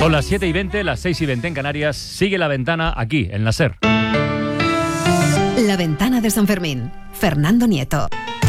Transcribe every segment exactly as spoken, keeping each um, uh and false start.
Son las siete y veinte, las seis y veinte en Canarias. Sigue La Ventana aquí, en la SER. La Ventana de San Fermín. Fernando Nieto.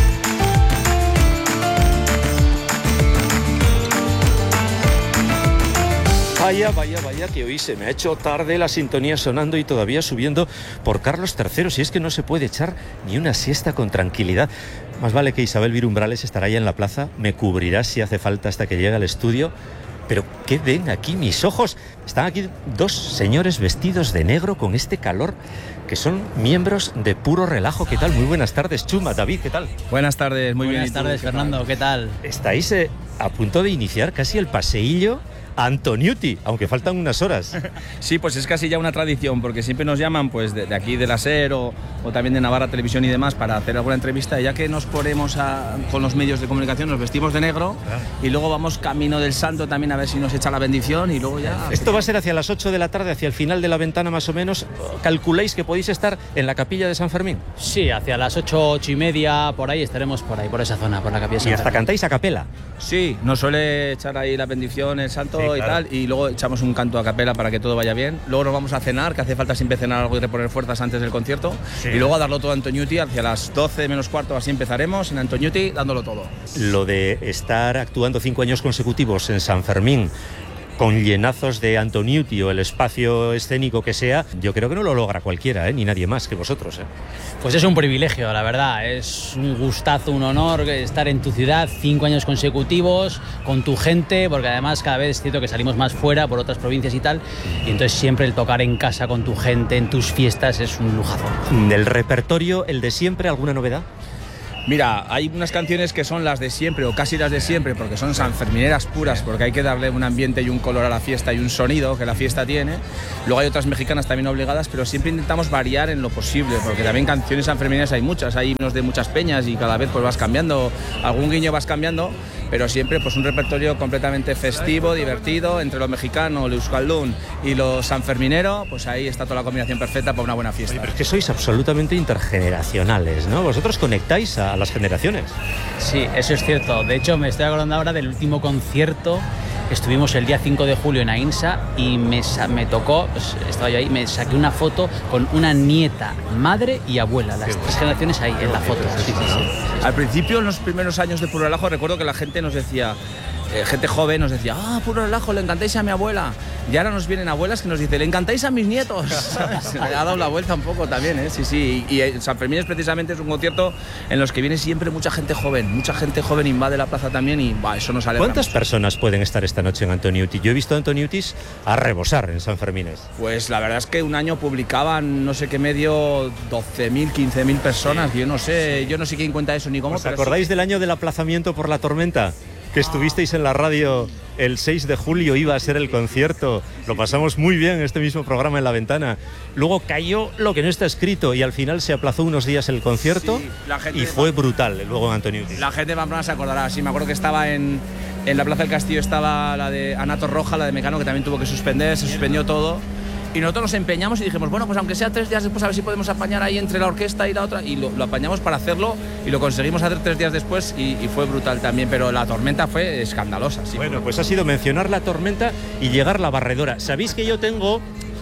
Vaya, vaya, vaya, que hoy se me ha hecho tarde la sintonía sonando y todavía subiendo por Carlos tercero. Si es que no se puede echar ni una siesta con tranquilidad. Más vale que Isabel Virumbrales estará ya en la plaza, me cubrirá si hace falta hasta que llegue al estudio. Pero ¿qué ven aquí mis ojos? Están aquí dos señores vestidos de negro con este calor, que son miembros de Puro Relajo. ¿Qué tal? Muy buenas tardes, Chuma. David, ¿qué tal? Buenas tardes, muy buenas bien. Buenas tardes, Fernando, ¿qué tal? Estáis eh, a punto de iniciar casi el paseillo Antoniuti, aunque faltan unas horas. Sí, pues es casi ya una tradición, porque siempre nos llaman pues de, de aquí de la SER o, o también de Navarra Televisión y demás para hacer alguna entrevista, y ya que nos ponemos a, con los medios de comunicación, nos vestimos de negro, claro, y luego vamos camino del Santo también a ver si nos echa la bendición y luego ya... Esto va a ser hacia las ocho de la tarde, hacia el final de La Ventana más o menos. ¿Calculáis que podéis estar en la capilla de San Fermín? Sí, hacia las ocho, ocho y media, por ahí estaremos por ahí, por esa zona, por la capilla de San Fermín. ¿Y hasta Fermín. cantáis a capela? Sí, nos suele echar ahí la bendición el Santo, sí, claro, y tal, y luego echamos un canto a capela para que todo vaya bien. Luego nos vamos a cenar, que hace falta siempre cenar algo y reponer fuerzas antes del concierto, sí, y luego a darlo todo a Antoniuti. Hacia las doce menos cuarto así empezaremos en Antoniuti dándolo todo. Lo de estar actuando cinco años consecutivos en San Fermín con llenazos de Antoniuti o el espacio escénico que sea, yo creo que no lo logra cualquiera, ¿eh? Ni nadie más que vosotros, ¿eh? Pues es un privilegio, la verdad, es un gustazo, un honor estar en tu ciudad cinco años consecutivos, con tu gente, porque además cada vez es cierto que salimos más fuera por otras provincias y tal, y entonces siempre el tocar en casa con tu gente, en tus fiestas, es un lujazo. ¿Del repertorio, el de siempre, alguna novedad? Mira, hay unas canciones que son las de siempre o casi las de siempre porque son sanfermineras puras, porque hay que darle un ambiente y un color a la fiesta y un sonido que la fiesta tiene. Luego hay otras mexicanas también obligadas, pero siempre intentamos variar en lo posible, porque también canciones sanfermineras hay muchas, hay himnos de muchas peñas y cada vez pues vas cambiando, algún guiño vas cambiando, pero siempre pues un repertorio completamente festivo, divertido, entre lo mexicano, lo euskaldún y lo sanferminero, pues ahí está toda la combinación perfecta para una buena fiesta. Oye, pero es que sois absolutamente intergeneracionales, ¿no? Vosotros conectáis a a las generaciones. Sí, eso es cierto. De hecho, me estoy acordando ahora del último concierto. Estuvimos el día cinco de julio en Ainsa y me, me tocó, pues, estaba yo ahí, me saqué una foto con una nieta, madre y abuela, las tres generaciones ahí en la foto. Sí, sí, sí. Al principio, en los primeros años de Puro Relajo, recuerdo que la gente nos decía, eh, gente joven nos decía, ah, Puro Relajo, le encantáis a mi abuela. Y ahora nos vienen abuelas que nos dicen, le encantáis a mis nietos. Se le ha dado la vuelta un poco también, ¿eh? Sí, sí. Y, y San Fermín es precisamente es un concierto en los que viene siempre mucha gente joven. Mucha gente joven invade la plaza también y bah, eso nos alegra. ¿Cuántas mucho. personas pueden estar esta noche en Antoniuti? Yo he visto Antoniutis a rebosar en San Fermines. Pues la verdad es que un año publicaban no sé qué medio doce mil, quince mil personas. Sí. Yo no sé, yo no sé quién cuenta eso ni cómo. ¿Os acordáis sí. del año del aplazamiento por la tormenta? Que estuvisteis en la radio el seis de julio, iba a ser el concierto, lo pasamos muy bien en este mismo programa en La Ventana. Luego cayó lo que no está escrito y al final se aplazó unos días el concierto, sí, la gente y fue brutal luego en Antoniuti. La gente de Pamplona se acordará, sí, me acuerdo que estaba en, en la Plaza del Castillo, estaba la de Anato Roja, la de Mecano, que también tuvo que suspender, se suspendió todo. Y nosotros nos empeñamos y dijimos, bueno, pues aunque sea tres días después, a ver si podemos apañar ahí entre la orquesta y la otra. Y lo, lo apañamos para hacerlo y lo conseguimos hacer tres días después y, y fue brutal también. Pero la tormenta fue escandalosa. Sí, bueno, pues ha sido mencionar la tormenta y llegar la barredora. ¿Sabéis que yo tengo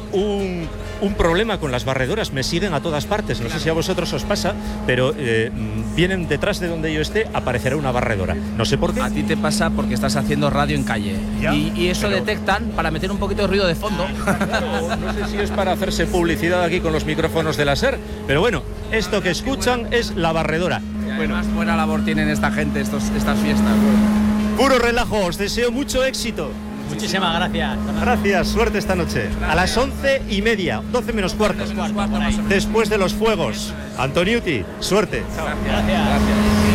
un, un problema con las barredoras? Me siguen a todas partes. No sé si a vosotros os pasa, pero eh, vienen detrás de donde yo esté, aparecerá una barredora. No sé por qué. A ti te pasa porque estás haciendo radio en calle. Y, y eso pero... detectan para meter un poquito de ruido de fondo. Claro, no sé si es para hacerse publicidad aquí con los micrófonos de la SER, pero bueno, esto que escuchan es la barredora. Y además bueno, buena labor tienen esta gente, estos, estas fiestas. Bueno. Puro Relajo, os deseo mucho éxito. Muchísimas gracias. Gracias, suerte esta noche. Gracias. A las once y media, doce menos cuarto, después de los fuegos. Antoniuti, suerte. Gracias. Gracias.